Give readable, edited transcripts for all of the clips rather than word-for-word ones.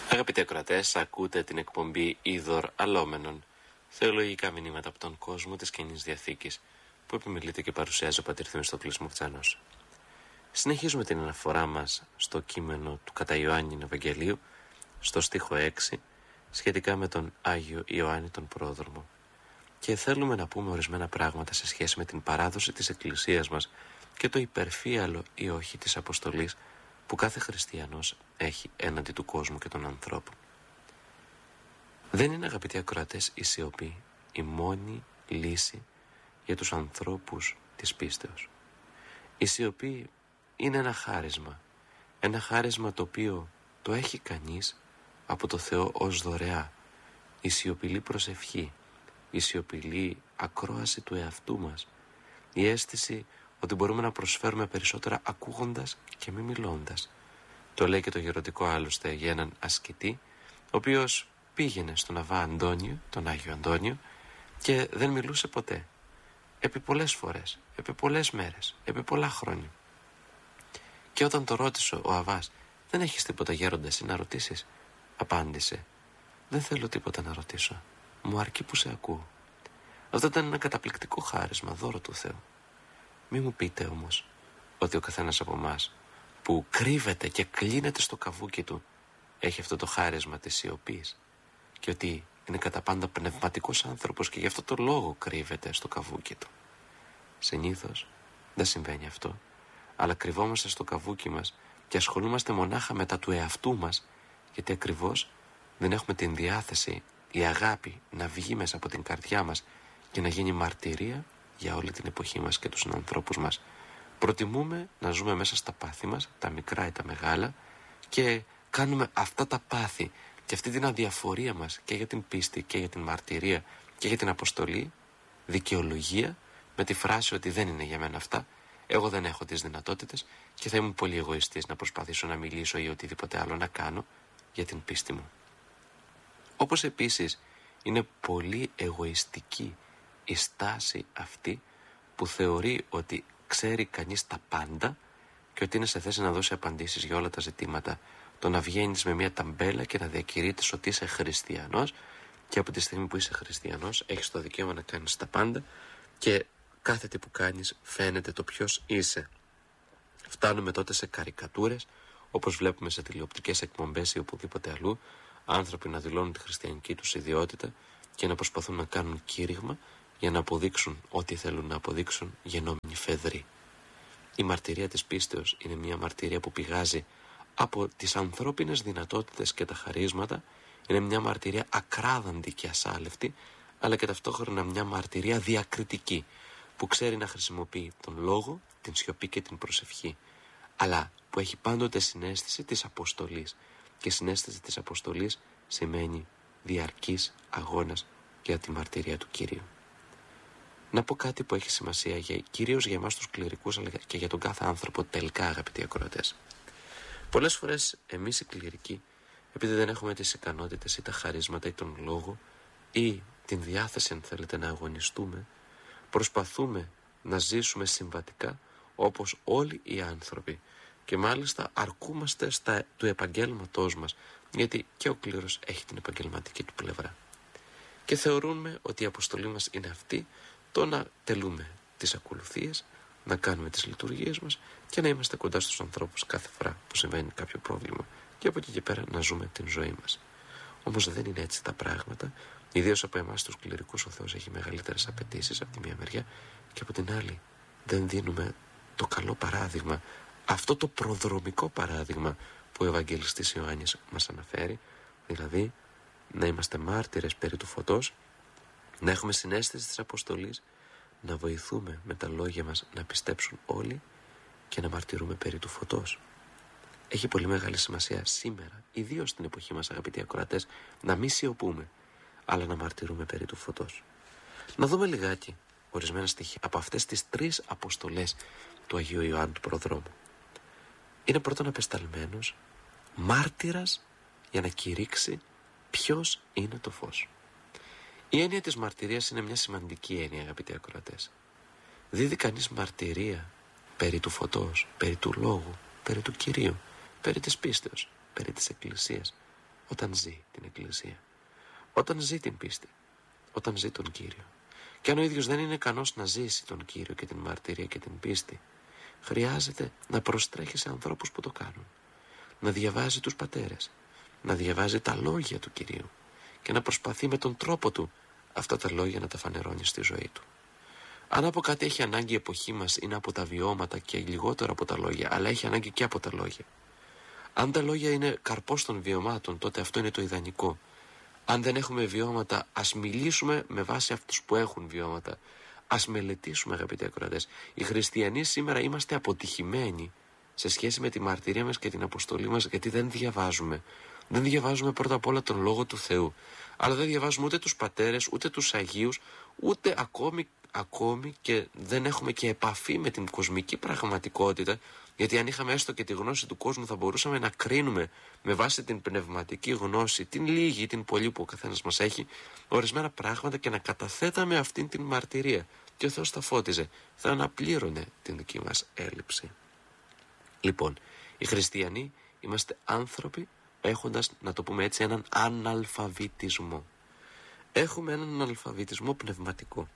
Αγαπητοί ακροατές, ακούτε την εκπομπή Είδωρ Αλόμενων, θεολογικά μηνύματα από τον κόσμο της Καινής Διαθήκης, που επιμελείται και παρουσιάζει ο πατήρ Θεμιστοκλής Μουφτσάνος. Συνεχίζουμε την αναφορά μας στο κείμενο του κατά Ιωάννη Ευαγγελίου, στο στίχο 6, σχετικά με τον Άγιο Ιωάννη τον Πρόδρομο. Και θέλουμε να πούμε ορισμένα πράγματα σε σχέση με την παράδοση της Εκκλησίας μας και το υπερφύαλο ή όχι της αποστολής που κάθε χριστιανός έχει έναντι του κόσμου και των ανθρώπων. Δεν είναι, αγαπητοί ακροατές, η σιωπή η μόνη λύση για τους ανθρώπους της πίστεως. Η σιωπή είναι ένα χάρισμα το οποίο το έχει κανείς από το Θεό ως δωρεά. Η σιωπηλή προσευχή, η σιωπηλή ακρόαση του εαυτού μας, η αίσθηση ότι μπορούμε να προσφέρουμε περισσότερα ακούγοντας και μη μιλώντας. Το λέει και το γεροντικό άλλωστε για έναν ασκητή, ο οποίος πήγαινε στον Αβά Αντώνιο, τον Άγιο Αντώνιο, και δεν μιλούσε ποτέ. Επί πολλές φορές, επί πολλές μέρες, επί πολλά χρόνια. Και όταν το ρώτησε ο Αβάς, δεν έχεις τίποτα γέροντα εσύ να ρωτήσεις? Απάντησε, δεν θέλω τίποτα να ρωτήσω, μου αρκεί που σε ακούω. Αυτό ήταν ένα καταπληκτικό χάρισμα, δώρο του Θεού. Μη μου πείτε όμως ότι ο καθένας από εμάς που κρύβεται και κλείνεται στο καβούκι του έχει αυτό το χάρισμα της σιωπής και ότι είναι κατά πάντα πνευματικός άνθρωπος και γι' αυτό το λόγο κρύβεται στο καβούκι του. Συνήθως δεν συμβαίνει αυτό, αλλά κρυβόμαστε στο καβούκι μας και ασχολούμαστε μονάχα με τα του εαυτού μας, γιατί ακριβώς δεν έχουμε την διάθεση, η αγάπη να βγει μέσα από την καρδιά μας και να γίνει μαρτυρία για όλη την εποχή μας και τους ανθρώπους μας. Προτιμούμε να ζούμε μέσα στα πάθη μας, τα μικρά ή τα μεγάλα, και κάνουμε αυτά τα πάθη και αυτή την αδιαφορία μας και για την πίστη και για την μαρτυρία και για την αποστολή δικαιολογία με τη φράση ότι δεν είναι για μένα αυτά, εγώ δεν έχω τις δυνατότητες και θα ήμουν πολύ εγωιστής να προσπαθήσω να μιλήσω ή οτιδήποτε άλλο να κάνω για την πίστη μου. Όπως επίσης είναι πολύ εγωιστική η στάση αυτή που θεωρεί ότι ξέρει κανείς τα πάντα και ότι είναι σε θέση να δώσει απαντήσεις για όλα τα ζητήματα. Το να βγαίνεις με μια ταμπέλα και να διακηρύττεις ότι είσαι χριστιανός και από τη στιγμή που είσαι χριστιανός έχεις το δικαίωμα να κάνεις τα πάντα και κάθε τι που κάνεις φαίνεται το ποιος είσαι. Φτάνουμε τότε σε καρικατούρες, όπως βλέπουμε σε τηλεοπτικές εκπομπές ή οπουδήποτε αλλού, άνθρωποι να δηλώνουν τη χριστιανική τους ιδιότητα και να προσπαθούν να κάνουν κήρυγμα για να αποδείξουν ό,τι θέλουν να αποδείξουν γεννόμενοι φεδροί. Η μαρτυρία της πίστεως είναι μια μαρτυρία που πηγάζει από τις ανθρώπινες δυνατότητες και τα χαρίσματα, είναι μια μαρτυρία ακράδαντη και ασάλευτη, αλλά και ταυτόχρονα μια μαρτυρία διακριτική, που ξέρει να χρησιμοποιεί τον λόγο, την σιωπή και την προσευχή, αλλά που έχει πάντοτε συναίσθηση της αποστολής. Και συναίσθηση της αποστολής σημαίνει διαρκής αγώνας για τη μαρτυρία του Κυρίου. Να πω κάτι που έχει σημασία κυρίως για εμάς τους κληρικούς, αλλά και για τον κάθε άνθρωπο τελικά, αγαπητοί ακροατές. Πολλές φορές εμείς οι κληρικοί, επειδή δεν έχουμε τις ικανότητες ή τα χαρίσματα ή τον λόγο ή την διάθεση, αν θέλετε, να αγωνιστούμε, προσπαθούμε να ζήσουμε συμβατικά όπως όλοι οι άνθρωποι και μάλιστα αρκούμαστε του επαγγέλματός μας, γιατί και ο κλήρος έχει την επαγγελματική του πλευρά. Και θεωρούμε ότι η αποστολή μας είναι αυτή, το να τελούμε τις ακολουθίες, να κάνουμε τις λειτουργίες μας και να είμαστε κοντά στους ανθρώπους κάθε φορά που συμβαίνει κάποιο πρόβλημα και από εκεί και πέρα να ζούμε την ζωή μας. Όμως δεν είναι έτσι τα πράγματα, ιδίως από εμάς τους κληρικούς ο Θεός έχει μεγαλύτερες απαιτήσεις από τη μία μεριά και από την άλλη δεν δίνουμε το καλό παράδειγμα, αυτό το προδρομικό παράδειγμα που ο Ευαγγελιστής Ιωάννης μας αναφέρει, δηλαδή να είμαστε μάρτυρες περί του φωτός, να έχουμε συναίσθηση της αποστολής, να βοηθούμε με τα λόγια μας να πιστέψουν όλοι και να μαρτυρούμε περί του φωτός. Έχει πολύ μεγάλη σημασία σήμερα, ιδίως στην εποχή μας, αγαπητοί ακροατές, να μην σιωπούμε, αλλά να μαρτυρούμε περί του φωτός. Να δούμε λιγάκι ορισμένα στοιχεία από αυτές τις 3 αποστολές του Αγίου Ιωάννου του Προδρόμου. Είναι πρώτον απεσταλμένος, μάρτυρας για να κηρύξει ποιος είναι το φως. Η έννοια της μαρτυρίας είναι μια σημαντική έννοια, αγαπητοί ακροατές. Δίδει κανείς μαρτυρία περί του φωτός, περί του λόγου, περί του Κυρίου, περί της πίστεως, περί της Εκκλησίας. όταν ζει την Εκκλησία, όταν ζει την πίστη, όταν ζει τον Κύριο. Και αν ο ίδιος δεν είναι ικανός να ζήσει τον Κύριο και την μαρτυρία και την πίστη, χρειάζεται να προστρέχει σε ανθρώπους που το κάνουν, να διαβάζει τους πατέρες, να διαβάζει τα λόγια του Κυρίου και να προσπαθεί με τον τρόπο του αυτά τα λόγια να τα φανερώνει στη ζωή του. Αν από κάτι έχει ανάγκη η εποχή μας είναι από τα βιώματα και λιγότερο από τα λόγια, αλλά έχει ανάγκη και από τα λόγια. Αν τα λόγια είναι καρπός των βιωμάτων, τότε αυτό είναι το ιδανικό. Αν δεν έχουμε βιώματα, ας μιλήσουμε με βάση αυτούς που έχουν βιώματα. Ας μελετήσουμε, αγαπητοί ακροατές. Οι χριστιανοί σήμερα είμαστε αποτυχημένοι σε σχέση με τη μαρτυρία μας και την αποστολή μας, γιατί δεν διαβάζουμε. Δεν διαβάζουμε πρώτα απ' όλα τον Λόγο του Θεού. Αλλά δεν διαβάζουμε ούτε τους πατέρες, ούτε τους Αγίους, ούτε ακόμη και δεν έχουμε και επαφή με την κοσμική πραγματικότητα, γιατί αν είχαμε έστω και τη γνώση του κόσμου θα μπορούσαμε να κρίνουμε με βάση την πνευματική γνώση, την λίγη ή την πολλή που ο καθένας μας έχει, ορισμένα πράγματα και να καταθέταμε αυτήν την μαρτυρία. Και ο Θεός θα φώτιζε, θα αναπλήρωνε την δική μας έλλειψη. Λοιπόν, οι χριστιανοί είμαστε άνθρωποι έχοντας, να το πούμε έτσι, έναν αναλφαβητισμό. Έχουμε έναν αναλφαβητισμό πνευματικό.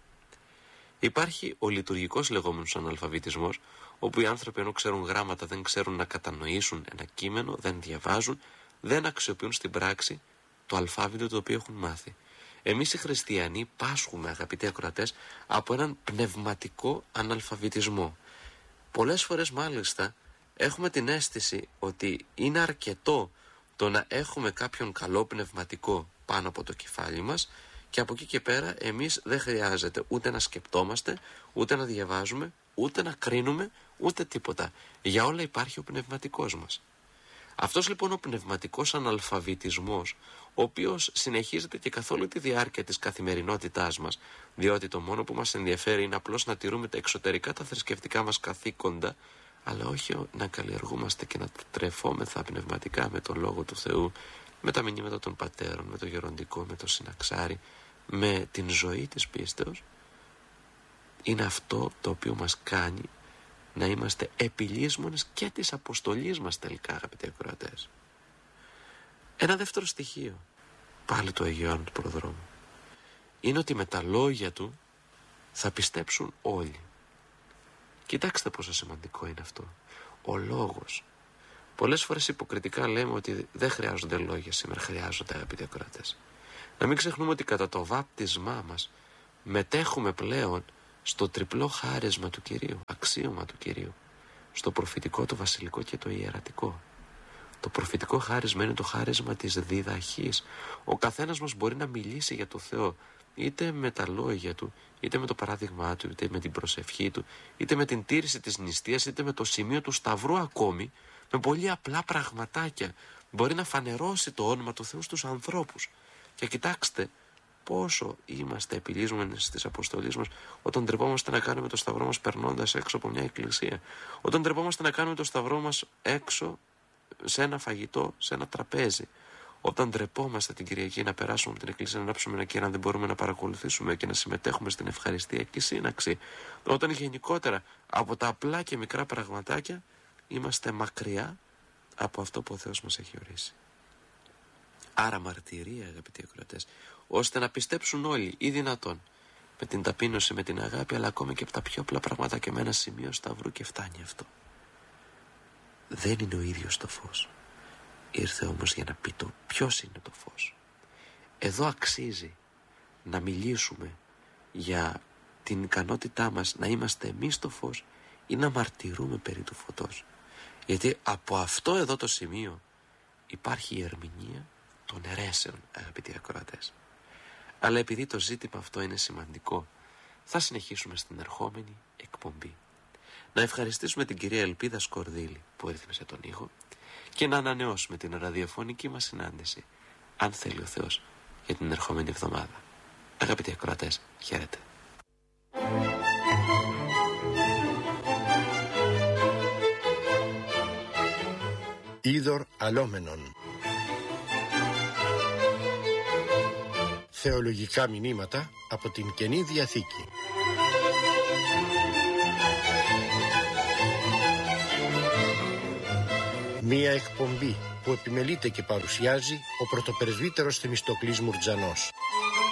Υπάρχει ο λειτουργικός λεγόμενος αναλφαβητισμός, όπου οι άνθρωποι ενώ ξέρουν γράμματα δεν ξέρουν να κατανοήσουν ένα κείμενο, δεν διαβάζουν, δεν αξιοποιούν στην πράξη το αλφάβητο το οποίο έχουν μάθει. Εμείς οι χριστιανοί πάσχουμε, αγαπητοί ακροατές, από έναν πνευματικό αναλφαβητισμό. Πολλές φορές μάλιστα έχουμε την αίσθηση ότι είναι αρκετό το να έχουμε κάποιον καλό πνευματικό πάνω από το κεφάλι μας και από εκεί και πέρα εμείς δεν χρειάζεται ούτε να σκεπτόμαστε, ούτε να διαβάζουμε, ούτε να κρίνουμε, ούτε τίποτα. Για όλα υπάρχει ο πνευματικός μας. Αυτός λοιπόν ο πνευματικός αναλφαβητισμός, ο οποίος συνεχίζεται και καθ' όλη τη διάρκεια της καθημερινότητάς μας, διότι το μόνο που μας ενδιαφέρει είναι απλώς να τηρούμε τα εξωτερικά τα θρησκευτικά μας καθήκοντα, αλλά όχι να καλλιεργούμαστε και να τρεφόμεθα πνευματικά με τον Λόγο του Θεού, με τα μηνύματα των πατέρων, με το γεροντικό, με το συναξάρι, με την ζωή της πίστεως, είναι αυτό το οποίο μας κάνει να είμαστε επιλύσμονες και της αποστολής μας τελικά, αγαπητοί ακροατές. Ένα δεύτερο στοιχείο, πάλι του Αγίου Ιωάννου του Προδρόμου, είναι ότι με τα λόγια του θα πιστέψουν όλοι. Κοιτάξτε πόσο σημαντικό είναι αυτό. Ο λόγος. Πολλές φορές υποκριτικά λέμε ότι δεν χρειάζονται λόγια σήμερα, χρειάζονται, αγαπητοί ακροατές. Να μην ξεχνούμε ότι κατά το βάπτισμά μας μετέχουμε πλέον στο τριπλό χάρισμα του Κυρίου, αξίωμα του Κυρίου, στο προφητικό, το βασιλικό και το ιερατικό. Το προφητικό χάρισμα είναι το χάρισμα της διδαχής. Ο καθένας μας μπορεί να μιλήσει για το Θεό, είτε με τα λόγια του, είτε με το παράδειγμά του, είτε με την προσευχή του, είτε με την τήρηση της νηστείας, είτε με το σημείο του Σταυρού ακόμη, με πολύ απλά πραγματάκια. Μπορεί να φανερώσει το όνομα του Θεού στους ανθρώπους. Και κοιτάξτε πόσο είμαστε επιλύσμενοι στις αποστολές μας όταν ντρεπόμαστε να κάνουμε το σταυρό μας περνώντας έξω από μια εκκλησία. Όταν ντρεπόμαστε να κάνουμε το σταυρό μας έξω σε ένα φαγητό, σε ένα τραπέζι. Όταν ντρεπόμαστε την Κυριακή να περάσουμε από την εκκλησία να ανάψουμε ένα κέρα, δεν μπορούμε να παρακολουθήσουμε και να συμμετέχουμε στην ευχαριστιακή σύναξη. Όταν γενικότερα από τα απλά και μικρά πραγματάκια είμαστε μακριά από αυτό που ο Θεός μας έχει ορίσει. Άρα μαρτυρία, αγαπητοί ακροατές, ώστε να πιστέψουν όλοι ή δυνατόν, με την ταπείνωση, με την αγάπη, αλλά ακόμη και από τα πιο απλά πράγματα και με ένα σημείο σταυρού και φτάνει αυτό. Δεν είναι ο ίδιος το φως. Ήρθε όμως για να πει το ποιος είναι το φως. Εδώ αξίζει να μιλήσουμε για την ικανότητά μας να είμαστε εμείς το φως ή να μαρτυρούμε περί του φωτός. Γιατί από αυτό εδώ το σημείο υπάρχει η ερμηνεία των αιρέσεων, αγαπητοί ακροατές. Αλλά επειδή το ζήτημα αυτό είναι σημαντικό, θα συνεχίσουμε στην ερχόμενη εκπομπή. Να ευχαριστήσουμε την κυρία Ελπίδα Σκορδίλη που ρύθμισε τον ήχο και να ανανεώσουμε την ραδιοφωνική μας συνάντηση, αν θέλει ο Θεός, για την ερχόμενη εβδομάδα. Αγαπητοί ακροατές, χαίρετε. Είδωρ αλόμενον. Θεολογικά μηνύματα από την Καινή Διαθήκη. Μία εκπομπή που επιμελείται και παρουσιάζει ο πρωτοπρεσβύτερος Θεμιστοκλής Μουρτζανός.